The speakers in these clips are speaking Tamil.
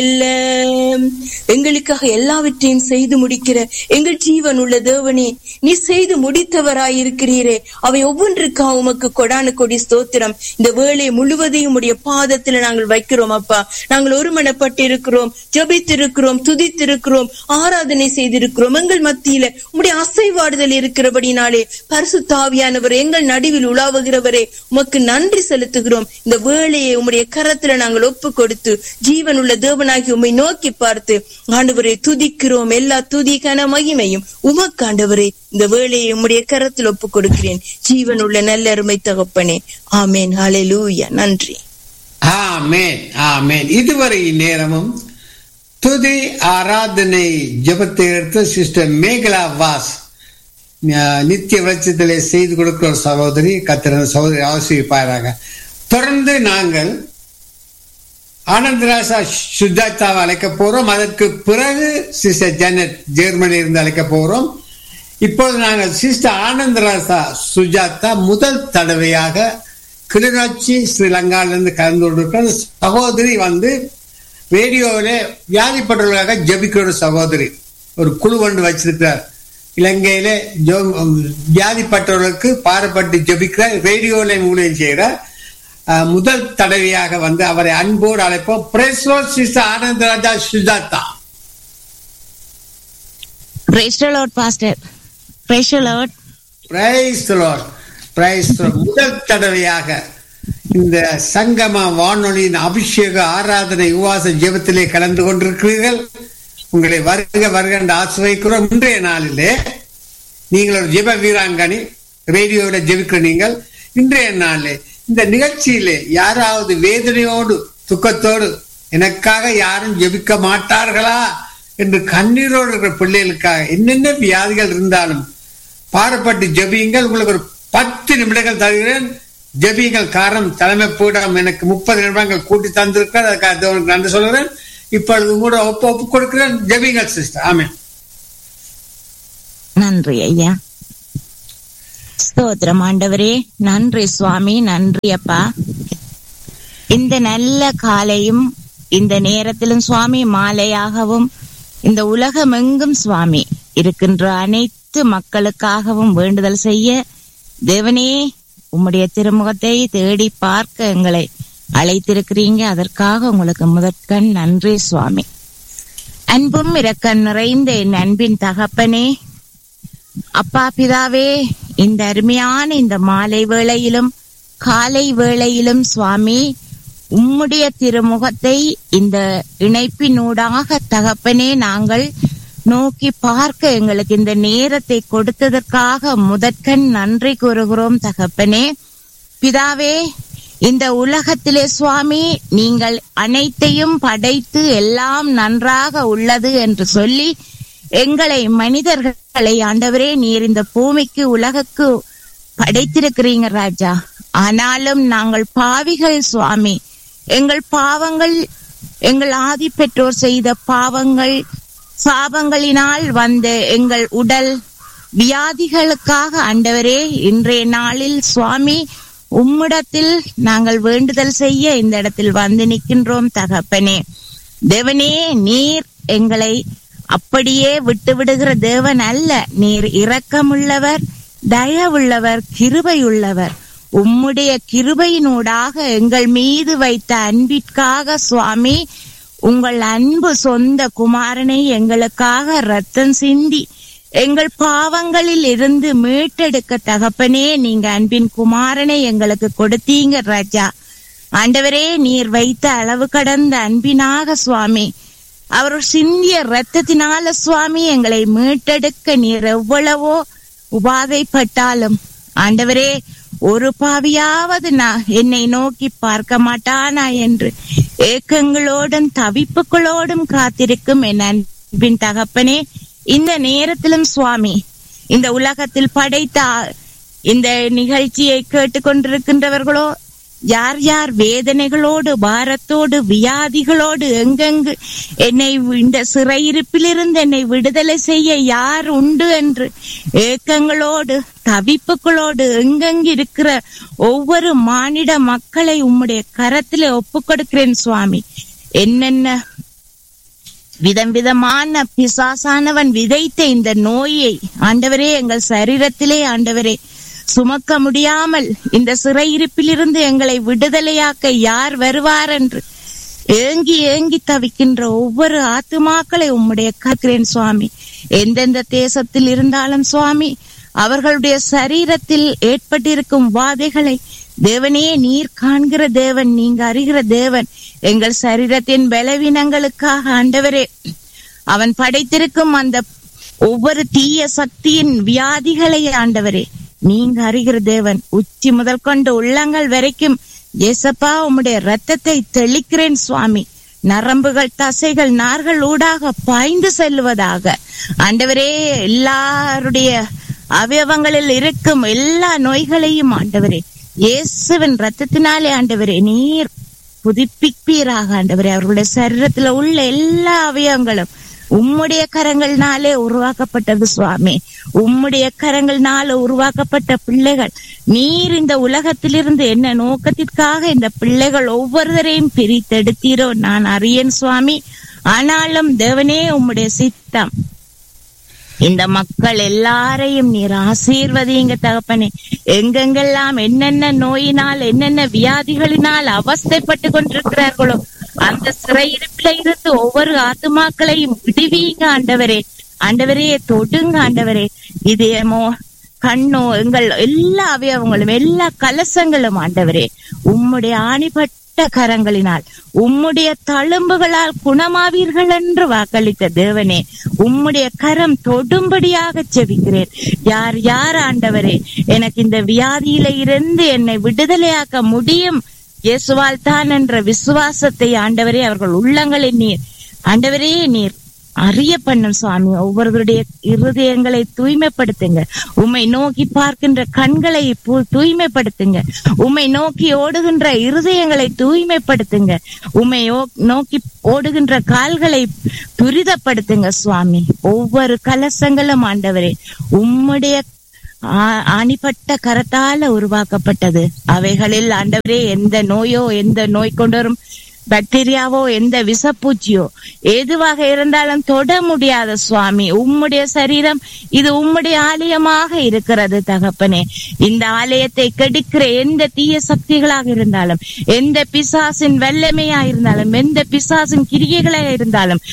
எங்களுக்காக எல்லாவற்றையும் செய்து முடிக்கிற எங்கள் ஜீவன் உள்ள தேவனே, நீ செய்து முடித்தவராயிருக்கிறீரே. அவை ஒவ்வொன்றுக்காக உமக்கு கொடானு கொடி ஸ்தோத்திரம். இந்த வேளை முழுவதையும் உடைய பாதத்துல நாங்கள் வைக்கிறோம் அப்பா. நாங்கள் ஒருமனப்பட்டு இருக்கிறோம், ஜபித்திருக்கிறோம், துதித்திருக்கிறோம், ஆராதனை செய்திருக்கிறோம். எங்கள் மத்தியில உம்முடைய அசைவாடுதல் இருக்கிறபடினாலே பரிசுத்த ஆவியானவர் எங்கள் நடுவில் உலாவுகிறவரே, உமக்கு நன்றி செலுத்துகிறோம். இந்த வேளையை உம்முடைய கரத்துல நாங்கள் ஒப்பு கொடுத்து ஜீவன் உள்ள தேவனாகி உம்மை நோக்கி பார்த்து ஆண்டவரை துதிக்கிறோம். எல்லா துதி கன மகிமையும் உமக்கு ஆண்டவரே இந்த வேளையை உம்முடைய கரத்தில் ஒப்பு கொடுக்கிறேன். ஜீவன் உள்ள நல்ல அருமை தகப்பனே. ஆமேன். ஹல்லேலூயா. நன்றி. ஆமேன், ஆமேன். இதுவரை நேரமும் துதி ஆராதனை ஜெபத்தை எடுத்து சிஸ்டர் மேகலா வாஸ் நித்திய வெளிச்சத்திலே செய்து கொடுக்கிற சகோதரி, கத்திர சகோதரி ஆசிரியப்பாராக. தொடர்ந்து நாங்கள் ஆனந்தராசா சுஜாதாவை அழைக்க போறோம். அதற்கு பிறகு சிஸ்டர் ஜெனட் ஜெர்மனி இருந்து அழைக்க போறோம். இப்போது நாங்கள் சிஸ்டர் ஆனந்தராசா சுஜாதா முதல் தடவையாக கிளிநொச்சி ஸ்ரீலங்காவிலிருந்து கலந்து கொண்டிருக்கிற சகோதரி ரேடியோவிலே வியாதிப்பட்டவர்களாக ஜபிக்கிற சகோதரி ஒரு குழு ஒன்று வச்சிருக்கிறார். இலங்கையிலே வியாதிப்பட்டவர்களுக்கு பாரப்பட்டு ஜபிக்கிறார், ரேடியோவிலே ஊழியம் செய்கிறார். முதல் தடவையாக அவரை அன்போடு அழைப்போம். Praise the Lord sister Anandaraja Sujatha. Praise the Lord pastor. Praise the Lord. Praise the Lord. Praise the Lord. முதல் தடவையாக இந்த சங்கம வானொலியின் அபிஷேக ஆராதனை உபவாச ஜெபத்திலே கலந்து கொண்டிருக்கிறீர்கள். உங்களை வருக வருக என்று ஆசிர்வதிக்கிறோம். இன்றைய நாளிலே நீங்கள் ஒரு ஜெப வீராங்கனி, ரேடியோவில் ஜெபிக்கிற நீங்கள் இன்றைய நாளிலே இந்த நிகழ்ச்சியிலே யாராவது வேதனையோடு துக்கத்தோடு எனக்காக யாரும் ஜெபிக்க மாட்டார்களா என்று கண்ணீரோடு இருக்கிற பிள்ளைகளுக்காக என்னென்ன வியாதிகள் இருந்தாலும் பாரப்பட்டு ஜெபியுங்கள். உங்களுக்கு ஒரு 10 நிமிடங்கள் தருகிறேன், ஜெபியுங்கள். காரணம் தலைமை பீடம் எனக்கு 30 நிமிடங்கள் கூட்டி தந்திருக்கிறார், அதுக்காக நன்றி சொல்கிறேன். இப்பொழுது கூட ஒப்பு கொடுக்கிறேன், ஜெபியுங்கள் சிஸ்டர். ஆமென். நன்றி ஐயா. ஸ்தோத்திரம் ஆண்டவரே. நன்றி சுவாமி, நன்றி அப்பா. இந்த நல்ல காலையும் இந்த நேரத்திலும் சுவாமி மாலையாகவும் இந்த உலகம் எங்கும் சுவாமி இருக்கின்ற அனைத்து மக்களுக்காகவும் வேண்டுதல் செய்ய தேவனே உம்முடைய திருமுகத்தை தேடி பார்க்க எங்களை அழைத்திருக்கிறீங்க. அதற்காக உங்களுக்கு முதற்கண் நன்றி சுவாமி. அன்பும் இரக்கம் நிறைந்த என் அன்பின் தகப்பனே, அப்பா பிதாவே, இந்த அருமையான இந்த மாலை வேளையிலும் காலை வேளையிலும் சுவாமி உம்முடைய திருமுகத்தை இந்த இணைப்பினூடாக தகப்பனே நாங்கள் நோக்கி பார்க்க எங்களுக்கு இந்த நேரத்தை கொடுத்ததற்காக முதற்கண் நன்றி கூறுகிறோம் தகப்பனே. பிதாவே, இந்த உலகத்திலே சுவாமி நீங்கள் அனைத்தையும் படைத்து எல்லாம் நன்றாக உள்ளது என்று சொல்லி எங்களை மனிதர்களை ஆண்டவரே நீர் இந்த பூமிக்கு உலகுக்கு படைத்திருக்கிறீங்க ராஜா. ஆனாலும் நாங்கள் பாவிகள் சுவாமி. எங்கள் பாவங்கள், எங்கள் ஆதி பெற்றோர் செய்த பாவங்கள், சாபங்களினால் வந்த எங்கள் உடல் வியாதிகளுக்காக ஆண்டவரே இன்றைய நாளில் சுவாமி உம்மிடத்தில் நாங்கள் வேண்டுதல் செய்ய இந்த இடத்தில் வந்து நிற்கின்றோம் தகப்பனே. தேவனே, நீர் எங்களை அப்படியே விட்டு விடுகிற தேவன் அல்ல. நீர் இரக்கமுள்ளவர், தயவுள்ளவர், கிருபையுள்ளவர். உம்முடைய கிருபையினூடாக எங்கள் மீது வைத்த அன்பிற்காக சுவாமி உங்கள் அன்பு சொந்த குமாரனை எங்களுக்காக ரத்தம் சிந்தி எங்கள் பாவங்களில் இருந்து மீட்டெடுக்க தகப்பனே நீங்க அன்பின் குமாரனை எங்களுக்கு கொடுத்தீங்க ராஜா. ஆண்டவரே, நீர் வைத்த அளவு கடந்த அன்பினாக சுவாமி அவர் சிந்திய ரத்தத்தினால சுவாமி எங்களை மீட்டெடுக்க நீர் எவ்வளவோ உபாதைப்பட்டாலும் ஆண்டவரே ஒரு பாவியாவது என்னை நோக்கி பார்க்க மாட்டானா என்று ஏக்கங்களோடும் தவிப்புகளோடும் காத்திருக்கும் என் அன்பின் தகப்பனே, இந்த நேரத்திலும் சுவாமி இந்த உலகத்தில் படைத்த இந்த நிகழ்ச்சியை கேட்டுக்கொண்டிருக்கின்றவர்களோ யார் யார் வேதனைகளோடு பாரத்தோடு வியாதிகளோடு எங்கெங்கு என்னை இந்த சிறையிருப்பிலிருந்து என்னை விடுதலை செய்ய யார் உண்டு என்று ஏக்கங்களோடு தவிப்புகளோடு எங்கெங்கு இருக்கிற ஒவ்வொரு மானிட மக்களை உம்முடைய கரத்திலே ஒப்பு கொடுக்கிறேன் சுவாமி. என்னென்ன விதம் விதமான பிசாசானவன் விதைத்த இந்த நோயை ஆண்டவரே எங்கள் சரீரத்திலே ஆண்டவரே சுமக்க முடியாமல் இந்த சிறையிருப்பிலிருந்து எங்களை விடுதலையாக்க யார் வருவார் என்று ஏங்கி ஏங்கி தவிக்கின்ற ஒவ்வொரு ஆத்துமாக்களை உம்முடைய கர்க்கிறேன் சுவாமி. எந்தெந்த தேசத்தில் இருந்தாலும் சுவாமி, அவர்களுடைய சரீரத்தில் ஏற்பட்டிருக்கும் வாதைகளை தேவனே நீர் காண்கிற தேவன், நீங்க அறிகிற தேவன். எங்கள் சரீரத்தின் பலவீனங்களுக்காக ஆண்டவரே அவன் படைத்திருக்கும் அந்த ஒவ்வொரு தீய சக்தியின் வியாதிகளை ஆண்டவரே நீங்க அறிகிற தேவன். உச்சி முதல் கொண்டு உள்ளங்கள் வரைக்கும் ஏசப்பா உம்முடைய ரத்தத்தை தெளிக்கிறேன் சுவாமி. நரம்புகள் தசைகள் நார்கள் ஊடாக பாய்ந்து செல்வதாக ஆண்டவரே எல்லாருடைய அவயவங்களில் இருக்கும் எல்லா நோய்களையும் ஆண்டவரே இயேசுவின் ரத்தத்தினாலே ஆண்டவரே நீர் புதுப்பிப்பீராக ஆண்டவரே. அவர்களுடைய சரீரத்துல உள்ள எல்லா அவயவங்களும் உம்முடைய கரங்கள்னாலே உருவாக்கப்பட்டது சுவாமி. உம்முடைய கரங்கள்னால உருவாக்கப்பட்ட பிள்ளைகள் நீர் இந்த உலகத்திலிருந்து என்ன நோக்கத்திற்காக இந்த பிள்ளைகள் ஒவ்வொருவரையும் பிரித்தெடுத்தீரோ நான் அறியேன் சுவாமி. ஆனாலும் தேவனே உம்முடைய சித்தம் இந்த மக்கள் எல்லாரையும் நீர் ஆசீர்வதிங்க தகப்பனே. எங்கெங்கெல்லாம் என்னென்ன நோயினால் என்னென்ன வியாதிகளினால் அவஸ்தைப்பட்டு கொண்டிருக்கிறார்களோ அந்த சிறையிருப்பில இருந்து ஒவ்வொரு ஆத்துமாக்களையும் விடுவீங்க ஆண்டவரே. ஆண்டவரே தொடுங்க ஆண்டவரே. இதயமோ கண்ணோ எங்கள் எல்லா அவயவங்களும் எல்லா கலசங்களும் ஆண்டவரே உம்முடைய ஆணிப்பட்ட கரங்களினால் உம்முடைய தழும்புகளால் குணமாவீர்கள் என்று வாக்களித்த தேவனே உம்முடைய கரம் தொடும்படியாக செபிக்கிறேன். யார் யார் ஆண்டவரே எனக்கு இந்த வியாதியில இருந்து என்னை விடுதலையாக்க முடியும் இயேசுவால் தான் என்ற விசுவாசத்தை ஆண்டவரே அவர்கள் உள்ளங்களில் நீர் ஆண்டவரே நீர் அறிய பண்ணும் சுவாமி. ஒவ்வொருவருடைய இருதயங்களை தூய்மைப்படுத்துங்க. உம்மை நோக்கி பார்க்கின்ற கண்களை தூய்மைப்படுத்துங்க. உம்மை நோக்கி ஓடுகின்ற இருதயங்களை தூய்மைப்படுத்துங்க. உம்மை நோக்கி ஓடுகின்ற கால்களை துரிதப்படுத்துங்க சுவாமி. ஒவ்வொரு கலசங்களும் ஆண்டவரே உம்முடைய ஆணிப்பட்ட கரத்தால உருவாக்கப்பட்டது. அவைகளில் ஆண்டவரே எந்த நோயோ எந்த நோய் கொண்டு வரும் பாக்டீரியாவோ எந்த விஷப்பூச்சியோ எதுவாக இருந்தாலும் தொட முடியாத சுவாமி. உம்முடைய சரீரம் இது உம்முடைய ஆலயமாக இருக்கிறது தகப்பனே. இந்த ஆலயத்தை கெடுக்கிற எந்த தீய சக்திகளாக இருந்தாலும் எந்த பிசாசின் வல்லமையா இருந்தாலும் எந்த பிசாசின் கிரியைகளாக இருந்தாலும்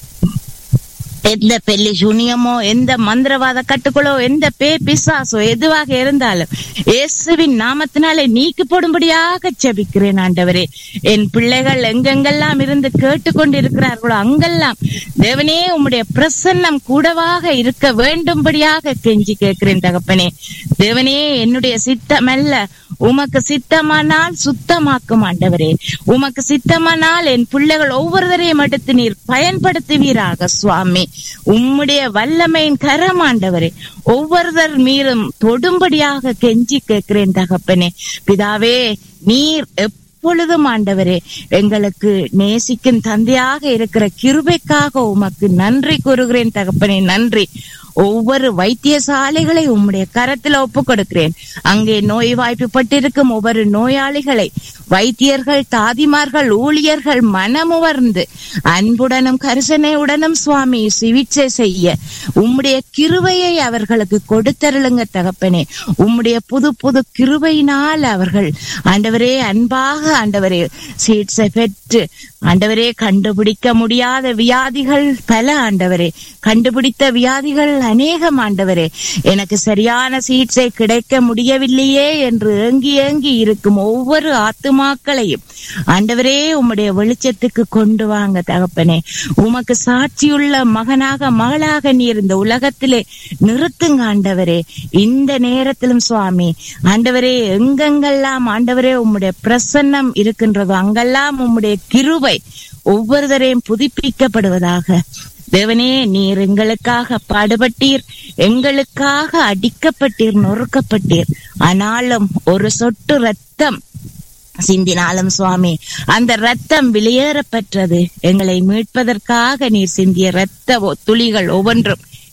எந்த பெல்லி சூனியமோ எந்த மந்திரவாத கட்டுக்களோ எந்த பிசாசோ எதுவாக இருந்தாலும் இயேசுவின் நாமத்தினாலே நீக்கி போடும்படியாக ஜெபிக்கிறேன் ஆண்டவரே. என் பிள்ளைகள் எங்கெங்கெல்லாம் இருந்து கேட்டுக்கொண்டிருக்கிறார்களோ அங்கெல்லாம் தேவனே உம்முடைய பிரசன்னம் கூடவாக இருக்க வேண்டும்படியாக கெஞ்சி கேட்கிறேன் தகப்பனே. தேவனே என்னுடைய சித்தம் அல்ல, உமக்கு சித்தமானால் சுத்தமாக்கும் ஆண்டவரே. உமக்கு சித்தமானால் என் பிள்ளைகள் ஒவ்வொருவரையும் எடுத்து நீர் பயன்படுத்துவீராக சுவாமி. உம்முடைய வல்லமையின் கரம் ஆண்டவரே ஒவ்வொருவர் மீதும் தொடும்படியாக கெஞ்சி கேட்கிறேன் தகப்பனே. பிதாவே நீர் எப்பொழுதும் ஆண்டவரே எங்களுக்கு நேசிக்கும் தந்தையாக இருக்கிற கிருபைக்காக உமக்கு நன்றி கூறுகிறேன் தகப்பனே. நன்றி. ஒவ்வொரு வைத்தியசாலைகளை உம்முடைய கரத்துல ஒப்பு கொடுக்கிறேன். அங்கே நோய் வாய்ப்புப்பட்டிருக்கும் ஒவ்வொரு நோயாளிகளை வைத்தியர்கள் தாதிமார்கள் ஊழியர்கள் மனமுவர்ந்து அன்புடனும் கரிசனையுடனும் சுவாமி சிகிச்சை செய்ய உம்முடைய கிருபையை அவர்களுக்கு கொடுத்தருளுங்க தகப்பனே. உம்முடைய புது புது கிருபையினால் அவர்கள் ஆண்டவரே அன்பாக ஆண்டவரே சிகிச்சை பெற்று ஆண்டவரே கண்டுபிடிக்க முடியாத வியாதிகள் பல ஆண்டவரே, கண்டுபிடித்த வியாதிகள் அநேகம் ஆண்டவரே. எனக்கு சரியான சிகிச்சை கிடைக்க முடியவில்லையே என்று ஏங்கி ஏங்கி இருக்கும் ஒவ்வொரு ஆத்துமாக்களையும் ஆண்டவரே உம்முடைய வெளிச்சத்துக்கு கொண்டு வாங்க தகப்பனே. உமக்கு சாட்சியுள்ள மகனாக மகளாக நீர் இந்த உலகத்திலே நிறுத்துங்க ஆண்டவரே. இந்த நேரத்திலும் சுவாமி ஆண்டவரே எங்கெங்கெல்லாம் ஆண்டவரே உம்முடைய பிரசன்னம் இருக்கின்றதோ அங்கெல்லாம் உம்முடைய கிருபை ஒவ்வொருவரையும் புதுப்பிக்கப்படுவதாக. தேவனே நீர் எங்களுக்காக பாடுபட்டீர், எங்களுக்காக அடிக்கப்பட்டீர், நொறுக்கப்பட்டீர். ஆனாலும் ஒரு சொட்டு ரத்தம் சிந்தினாலும் சுவாமி அந்த ரத்தம் வெளியேறப்பெற்றது. எங்களை மீட்பதற்காக நீர் சிந்திய ரத்த துளிகள் ஒவ்வொன்றும்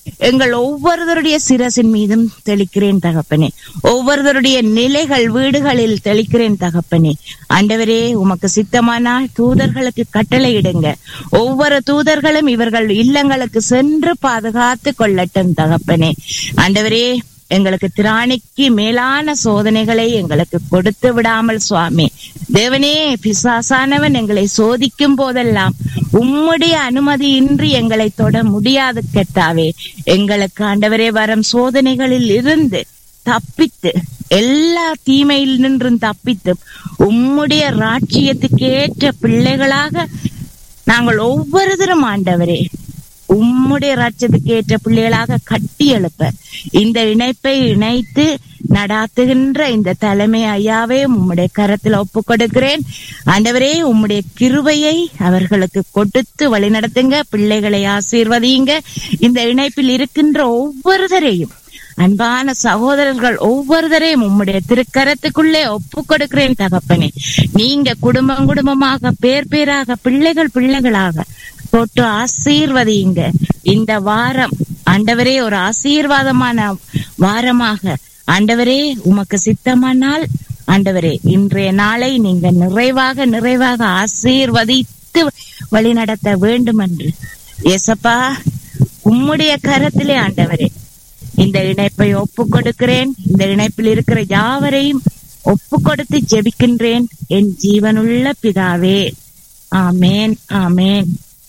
எங்கள் ஒவ்வொருவருடைய சிரசின் மீதும் தெளிக்கிறேன் தகப்பனே. ஒவ்வொருவருடைய நிலைகள் வீடுகளில் தெளிக்கிறேன் தகப்பனே. ஆண்டவரே, உமக்கு சித்தமானால் தூதர்களுக்கு கட்டளையிடுங்க. ஒவ்வொரு தூதர்களும் இவர்கள் இல்லங்களுக்கு சென்று பாதுகாத்து கொள்ளட்டும் தகப்பனே. ஆண்டவரே, எங்களுக்கு திராணிக்கு மேலான சோதனைகளை எங்களுக்கு கொடுத்து விடாமல் சுவாமி தேவனே, பிசாசானவன் எங்களை சோதிக்கும் போதெல்லாம் உம்முடைய அனுமதியின்றி எங்களை தொட முடியாது கர்த்தாவே. எங்களுக்கு ஆண்டவரே வரும் சோதனைகளில் இருந்து தப்பித்து, எல்லா தீமையில் நின்றும் தப்பித்து உம்முடைய ராஜ்யத்துக்கு ஏற்ற பிள்ளைகளாக நாங்கள் ஒவ்வொருத்தரும் ஆண்டவரே உம்முடைய ராஜ்யத்துக்கு ஏற்ற பிள்ளைகளாக கட்டி எழுப்ப இந்த இணைப்பை இணைத்து நடாத்துகின்ற இந்த தலைமை ஐயாவே உம்முடைய கரத்தில் ஒப்பு கொடுக்கிறேன். ஆண்டவரே, உம்முடைய கிருபையை அவர்களுக்கு கொடுத்து வழி நடத்துங்க. பிள்ளைகளை ஆசீர்வதியுங்க. இந்த இணைப்பில் இருக்கின்ற ஒவ்வொருவரையும், அன்பான சகோதரர்கள் ஒவ்வொருவரையும் உம்முடைய திருக்கரத்துக்குள்ளே ஒப்பு கொடுக்கிறேன் தகப்பனே. நீங்க குடும்பம் குடும்பமாக, பேர் பேராக, பிள்ளைகள் பிள்ளைகளாக போட்டு ஆசீர்வதியுங்க. இந்த வாரம் ஆண்டவரே ஒரு ஆசீர்வாதமான வாரமாக ஆண்டவரே உமக்கு சித்தமானால் ஆண்டவரே இன்றைய நாளை நீங்க நிறைவாக நிறைவாக ஆசீர்வதித்து வழி நடத்த வேண்டும் என்று ஏசப்பா உம்முடைய கரத்திலே ஆண்டவரே இந்த இணைப்பை ஒப்பு கொடுக்கிறேன். இந்த இணைப்பில் இருக்கிற யாவரையும் ஒப்பு கொடுத்து ஜெபிக்கின்றேன் என் ஜீவனுள்ள பிதாவே. ஆமேன், ஆமேன்.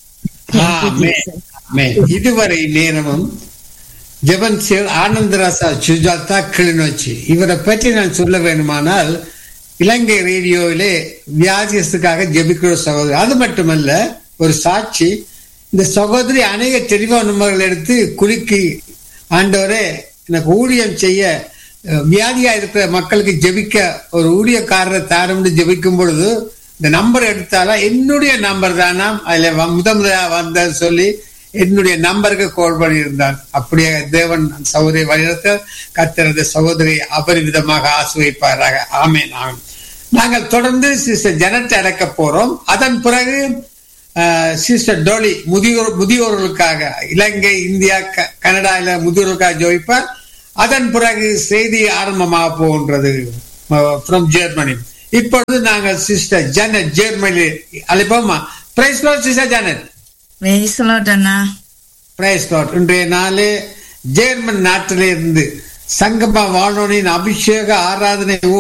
இதுவரை நேரமும் ஜெபன்சியல் ஆனந்தராசா சுஜாதா கிளிநொச்சி இவரை பற்றி நான் சொல்ல வேண்டுமானால், இலங்கை ரேடியோவிலே வியாதியத்துக்காக ஜெபிக்கிற சகோதரி. அது மட்டுமல்ல, ஒரு சாட்சி, இந்த சகோதரி அநேக டெலிபோன் நம்பர்கள் எடுத்து குலுக்கி, ஆண்டவரே எனக்கு ஊழியம் செய்ய வியாதியா இருக்கிற மக்களுக்கு ஜெபிக்க ஒரு ஊழியக்காரரை தாரம் ஜெபிக்கும் பொழுது இந்த நம்பர் எடுத்தாலும் என்னுடைய நம்பர் தானா அதுல முதலா வந்த சொல்லி என்னுடைய நம்பருக்கு கால் பண்ணியிருந்தார். அப்படியே தேவன் சகோதரி வழிநடத்த கர்த்தர் சகோதரி அபரிவிதமாக ஆசிர்வதிப்பாராக. ஆமென், ஆமென். நாங்கள் தொடர்ந்து சிஸ்டர் ஜெனட் அடக்க போறோம். அதன் பிறகு சிஸ்டர் டோலி முதியோர்களுக்காக, இலங்கை, இந்தியா, கனடால முதியோர்களுக்காக ஜெபிப்பார். அதன் பிறகு செய்தி ஆரம்பமாக போகின்றது ஃப்ரம் ஜெர்மனி. இப்பொழுது நாங்கள் sister Janet Germany அழைப்போமா? Price Lord sister Janet. Price Lord அண்ணா. Price Lord. இன்றைய நாளே ஜெர்மன் நாட்டிலிருந்து சங்கம வானொலியின் அபிஷேக ஆராதனை